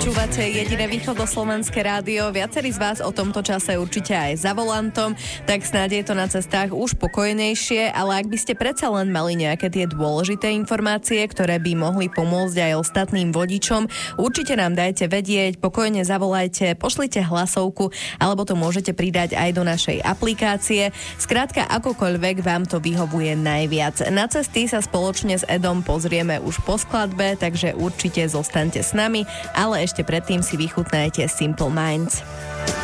Počúvate jediné východoslovenské rádio. Viacerí z vás o tomto čase určite aj za volantom, tak snáď je to na cestách už pokojnejšie, ale ak by ste predsa len mali nejaké tie dôležité informácie, ktoré by mohli pomôcť aj ostatným vodičom, určite nám dajte vedieť, pokojne zavolajte, pošlite hlasovku, alebo to môžete pridať aj do našej aplikácie. Skrátka, akokoľvek vám to vyhovuje najviac. Na cesty sa spoločne s Edom pozrieme už po skladbe, takže určite zostaňte s nami, ale ešte predtým si vychutnajte Simple Minds.